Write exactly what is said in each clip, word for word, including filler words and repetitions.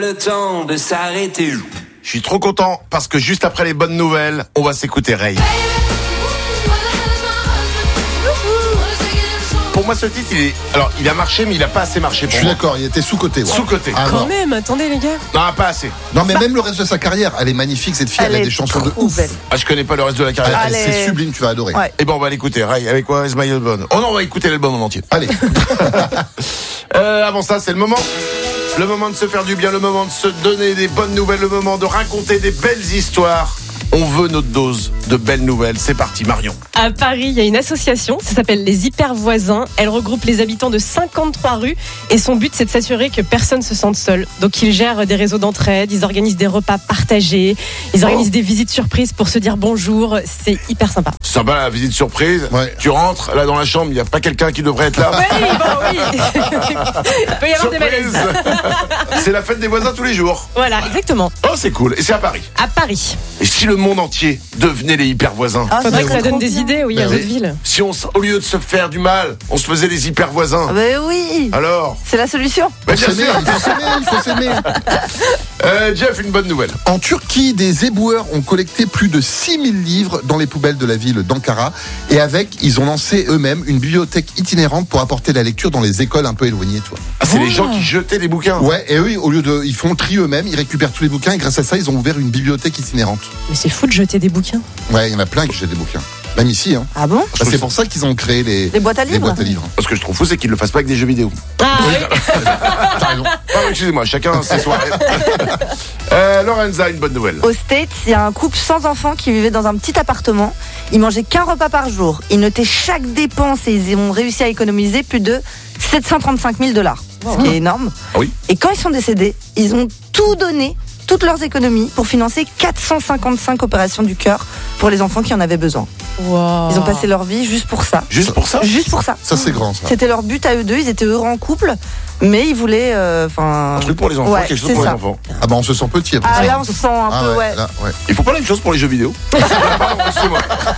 Le temps de s'arrêter. Je suis trop content parce que juste après les bonnes nouvelles, on va s'écouter Ray. Pour moi, ce titre, il est... Alors, il a marché, mais il a pas assez marché pour Je suis moi. d'accord, il était sous-coté. Ouais. Sous-coté. Ah, Quand non. même, attendez les gars. Non, pas assez. Non, mais même le reste de sa carrière, elle est magnifique cette fille, elle, Elle a est des chansons de trop ouf. belle. Ah, je connais pas le reste de la carrière. Elle- Allez. C'est sublime, tu vas adorer. Ouais. Et bon, on va l'écouter. Ray, avec Where is my husband? Oh non, on va écouter l'album en entier. Allez, Euh, avant ça, c'est le moment. Le moment de se faire du bien, le moment de se donner des bonnes nouvelles, le moment de raconter des belles histoires. On veut notre dose de belles nouvelles. C'est parti, Marion. À Paris, il y a une association, ça s'appelle les Hyper Voisins. Elle regroupe les habitants de cinquante-trois rues et son but, c'est de s'assurer que personne se sente seul. Donc, ils gèrent des réseaux d'entraide, ils organisent des repas partagés, ils organisent Oh. des visites surprises pour se dire bonjour. C'est hyper sympa. C'est sympa la visite surprise. Ouais. Tu rentres là dans la chambre, il n'y a pas quelqu'un qui devrait être là. Oui, bon, oui. Il peut y avoir des Surprise. malaises. C'est la fête des voisins tous les jours. Voilà, exactement. Oh, c'est cool. Et c'est à Paris. À Paris. Et si le monde entier devenait les hyper voisins? Ah, Faudrait c'est que ça trop donne des bien. idées, oui, à Ben votre oui. ville. Si on, s- au lieu de se faire du mal, on se faisait les hyper voisins. Ah bah oui, Alors c'est la solution. bah, il faut bien s'aimer, sûr. il faut s'aimer, il faut s'aimer. Euh, Jeff, une bonne nouvelle. En Turquie, des éboueurs ont collecté plus de six mille livres dans les poubelles de la ville d'Ankara. Et avec, ils ont lancé eux-mêmes une bibliothèque itinérante pour apporter la lecture dans les écoles un peu éloignées, tu vois. Ah, c'est Oh. les gens qui jetaient les bouquins. Ouais, et eux, au lieu de, ils font le tri eux-mêmes, ils récupèrent tous les bouquins et grâce à ça, ils ont ouvert une bibliothèque itinérante. Mais c'est fou de jeter des bouquins. Ouais, il y en a plein qui jettent des bouquins. Même ici, hein. Ah bon? Bah, c'est pour ça qu'ils ont créé les, Des boîtes à les livres. boîtes à livres. Ce que je trouve fou, c'est qu'ils le fassent pas avec des jeux vidéo. Ah oui. T'as raison. Ah, excusez-moi, chacun ses soirées. euh, Lorenza, une bonne nouvelle. Aux States, il y a un couple sans enfants qui vivait dans un petit appartement. Ils mangeaient qu'un repas par jour. Ils notaient chaque dépense et ils ont réussi à économiser plus de sept cent trente-cinq mille dollars. Ce qui est énorme. Ah oui. Et quand ils sont décédés, ils ont tout donné, toutes leurs économies, pour financer quatre cent cinquante-cinq opérations du cœur pour les enfants qui en avaient besoin. Wow. Ils ont passé leur vie juste pour ça. Juste pour ça? Juste pour ça. Ça, c'est grand, ça. C'était leur but à eux deux. Ils étaient heureux en couple, mais ils voulaient, enfin, Un truc pour les enfants, Ouais, quelque chose c'est pour ça. les enfants. Ah bah, on se sent petit après Ah ça. là, on se sent un Ah peu, ouais, ouais. là, ouais. Il faut pas la même chose pour les jeux vidéo. Pardon, excusez-moi.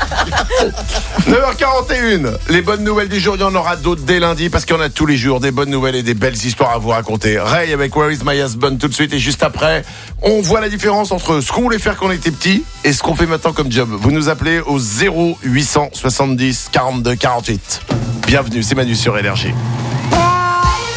neuf heures quarante et une. Les bonnes nouvelles du jour, il y en aura d'autres dès lundi parce qu'il y en a tous les jours des bonnes nouvelles et des belles histoires à vous raconter. Ray avec Where is my husband tout de suite et juste après, on voit la différence entre ce qu'on voulait faire quand on était petit et ce qu'on fait maintenant comme job. Vous nous appelez au zéro huit cent soixante-dix quarante-deux quarante-huit. Bienvenue, c'est Manu sur Énergie.